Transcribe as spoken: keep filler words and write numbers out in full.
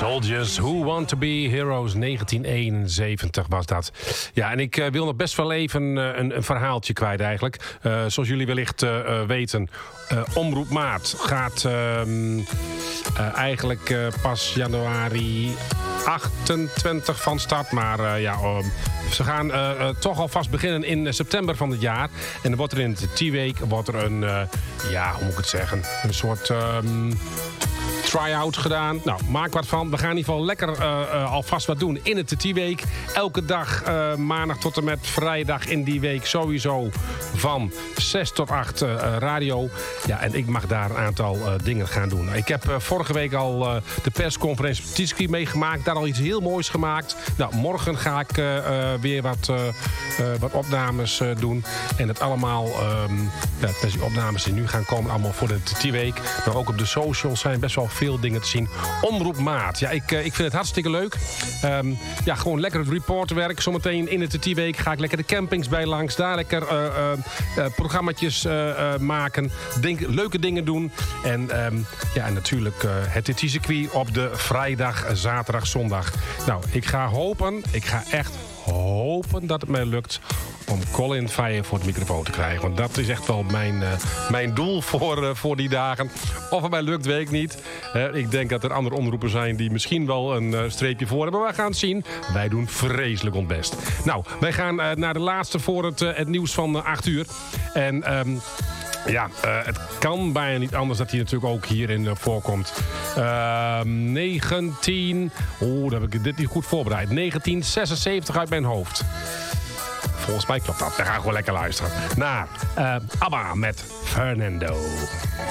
Soldiers Who Want To Be Heroes, negentien eenenzeventig was dat. Ja, en ik uh, wil nog best wel even uh, een, een verhaaltje kwijt eigenlijk. Uh, zoals jullie wellicht uh, uh, weten, uh, Omroep Maat gaat uh, uh, eigenlijk uh, pas januari achtentwintig van start. Maar uh, ja, uh, ze gaan uh, uh, toch alvast beginnen in september van het jaar. En dan wordt er in de T-week wordt er een, uh, ja, hoe moet ik het zeggen, een soort Um, try-out gedaan. Nou, maak wat van. We gaan in ieder geval lekker uh, uh, alvast wat doen in het T-week. Elke dag, uh, maandag tot en met vrijdag in die week sowieso van zes tot acht uh, radio. Ja, en ik mag daar een aantal uh, dingen gaan doen. Ik heb uh, vorige week al uh, de persconferentie op T-Ski meegemaakt. Daar al iets heel moois gemaakt. Nou, morgen ga ik uh, uh, weer wat, uh, uh, wat opnames uh, doen. En het allemaal, um, ja, die opnames die nu gaan komen, allemaal voor de T-week. Maar ook op de socials zijn best wel veel dingen te zien. Omroep Maat. Ja, ik, ik vind het hartstikke leuk. Um, ja, gewoon lekker het reporterwerk. Zometeen in het T-week ga ik lekker de campings bij langs. Daar lekker uh, uh, uh, programmaatjes uh, uh, maken. Denk, leuke dingen doen. En, um, ja, en natuurlijk uh, het T-circuit op de vrijdag, zaterdag, zondag. Nou, ik ga hopen, ik ga echt hopen dat het mij lukt om Colin Fire voor de microfoon te krijgen. Want dat is echt wel mijn, uh, mijn doel voor, uh, voor die dagen. Of het mij lukt, weet ik niet. Uh, ik denk dat er andere omroepers zijn die misschien wel een uh, streepje voor hebben. Maar we gaan het zien. Wij doen vreselijk ons best. Nou, wij gaan uh, naar de laatste voor het, uh, het nieuws van uh, acht uur. En Um, ja, uh, het kan bijna niet anders dat hij natuurlijk ook hierin uh, voorkomt. Uh, negentien Oeh, dan heb ik dit niet goed voorbereid. negentien zesenzeventig uit mijn hoofd. Volgens mij klopt dat. Dan gaan we gewoon lekker luisteren naar uh, ABBA met Fernando.